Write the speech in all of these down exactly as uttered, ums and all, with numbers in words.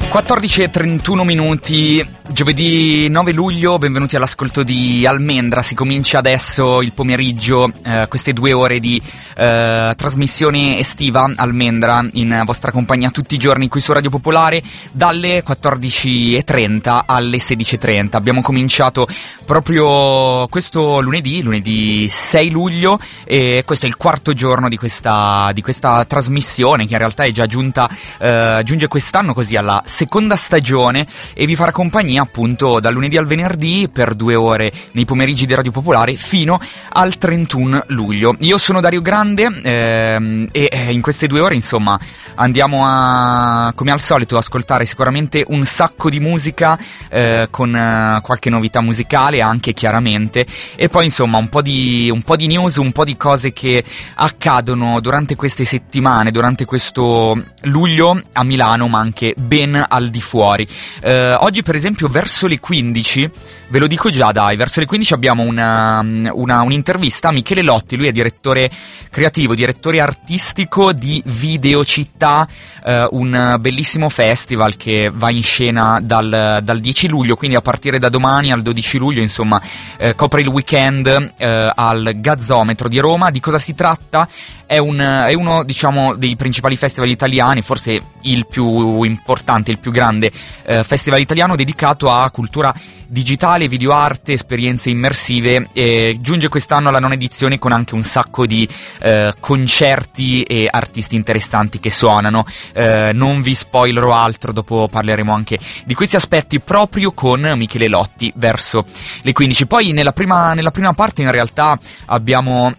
quattordici e trentuno minuti, giovedì nove luglio, benvenuti all'ascolto di Almendra. Si comincia adesso il pomeriggio, eh, queste due ore di eh, trasmissione estiva Almendra in vostra compagnia tutti i giorni qui su Radio Popolare dalle quattordici e trenta alle sedici e trenta. Abbiamo cominciato proprio questo lunedì, lunedì sei luglio, e questo è il quarto giorno di questa, di questa trasmissione che in realtà è già giunta, eh, giunge quest'anno così alla seconda stagione e vi farà compagnia appunto dal lunedì al venerdì per due ore nei pomeriggi di Radio Popolare fino al trentuno luglio. Io sono Dario Grande ehm, e in queste due ore insomma andiamo a, come al solito, ascoltare sicuramente un sacco di musica eh, con eh, qualche novità musicale anche chiaramente, e poi insomma un po' di un po' di news, un po' di cose che accadono durante queste settimane, durante questo luglio a Milano ma anche ben al di fuori. Eh, oggi per esempio verso le quindici, ve lo dico già dai, verso le quindici abbiamo una, una, un'intervista a Michele Lotti. Lui è direttore creativo, direttore artistico di Videocittà, eh, un bellissimo festival che va in scena dal, dal dieci luglio, quindi a partire da domani al dodici luglio, insomma eh, copre il weekend eh, al Gazzometro di Roma. Di cosa si tratta? È, un, è uno, diciamo, dei principali festival italiani, forse il più importante, il più grande eh, festival italiano dedicato a cultura digitale, videoarte, esperienze immersive, e giunge quest'anno alla nona edizione con anche un sacco di eh, concerti e artisti interessanti che suonano. Eh, non vi spoilerò altro, dopo parleremo anche di questi aspetti proprio con Michele Lotti verso le quindici. Poi nella prima, nella prima parte in realtà abbiamo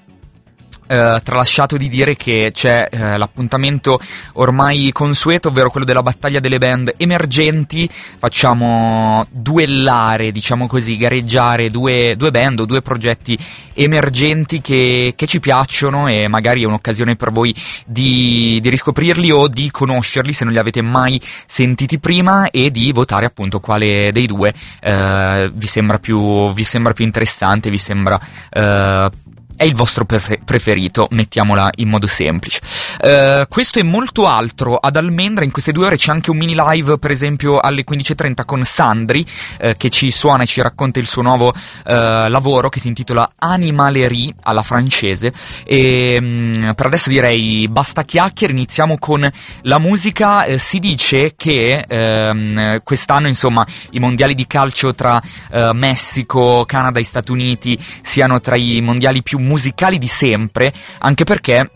Uh, tralasciato di dire che c'è uh, l'appuntamento ormai consueto, ovvero quello della battaglia delle band emergenti. Facciamo duellare, diciamo così, gareggiare due, due band o due progetti emergenti che, che ci piacciono, e magari è un'occasione per voi di, di riscoprirli o di conoscerli se non li avete mai sentiti prima, e di votare appunto quale dei due uh, vi sembra più, vi sembra più interessante, vi sembra uh, è il vostro prefer- preferito, mettiamola in modo semplice. Uh, questo e molto altro ad Almendra. In queste due ore c'è anche un mini live, per esempio alle quindici e trenta con Sandri, uh, che ci suona e ci racconta il suo nuovo uh, lavoro che si intitola Animalerie alla francese. E um, per adesso direi basta chiacchiere, iniziamo con la musica. Uh, si dice che uh, quest'anno insomma i mondiali di calcio tra uh, Messico, Canada e Stati Uniti siano tra i mondiali più musicali di sempre, anche perché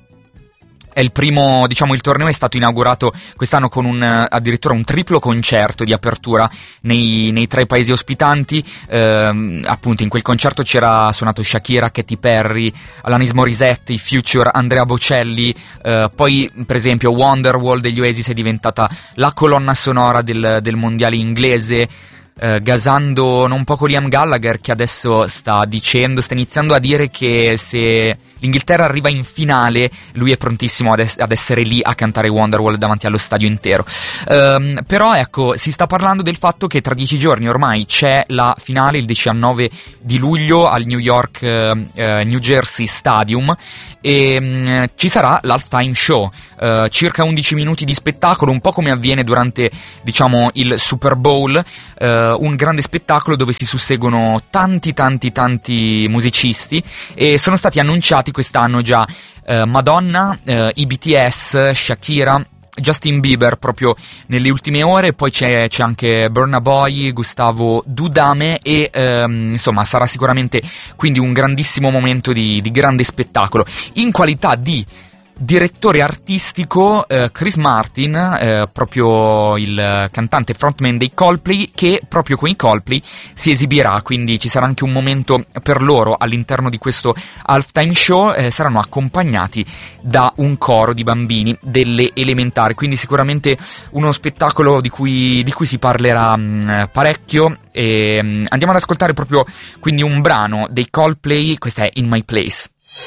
è il primo, diciamo, il torneo è stato inaugurato quest'anno con un addirittura un triplo concerto di apertura nei, nei tre paesi ospitanti. Eh, appunto in quel concerto c'era suonato Shakira, Katy Perry, Alanis Morissette, i Future, Andrea Bocelli, eh, poi per esempio Wonderwall degli Oasis è diventata la colonna sonora del, del mondiale inglese. Uh, gasando non poco Liam Gallagher, che adesso sta dicendo, sta iniziando a dire che se l'Inghilterra arriva in finale lui è prontissimo ad, es- ad essere lì a cantare Wonderwall davanti allo stadio intero. Um, però ecco, si sta parlando del fatto che tra dieci giorni ormai c'è la finale, il diciannove di luglio al New York uh, uh, New Jersey Stadium, e um, ci sarà l'halftime show, uh, circa undici minuti di spettacolo, un po' come avviene durante, diciamo, il Super Bowl, uh, un grande spettacolo dove si susseguono tanti tanti tanti musicisti, e sono stati annunciati quest'anno già uh, Madonna, uh, i B T S, Shakira, Justin Bieber proprio nelle ultime ore, poi c'è, c'è anche Burna Boy, Gustavo Dudame, e ehm, insomma sarà sicuramente quindi un grandissimo momento di, di grande spettacolo. In qualità di direttore artistico eh, Chris Martin, eh, proprio il cantante frontman dei Coldplay, che proprio con i Coldplay si esibirà, quindi ci sarà anche un momento per loro all'interno di questo halftime show. Eh, saranno accompagnati da un coro di bambini delle elementari, quindi sicuramente uno spettacolo di cui, di cui si parlerà mh, parecchio. E, mh, andiamo ad ascoltare proprio quindi un brano dei Coldplay, questa è In My Place.